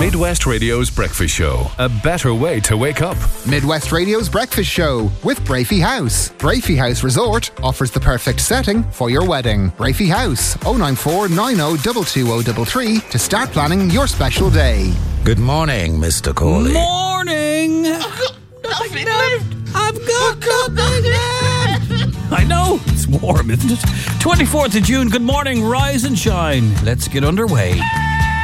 Midwest Radio's Breakfast Show. A better way to wake up. Midwest Radio's Breakfast Show with Brafey House. Brafey House Resort offers the perfect setting for your wedding. Brafey House, 094 90 22033 to start planning your special day. Good morning, Mr. Corley. Morning! Nothing left. I've got nothing left. I know, it's warm, isn't it? 24th of June, good morning, rise and shine. Let's get underway.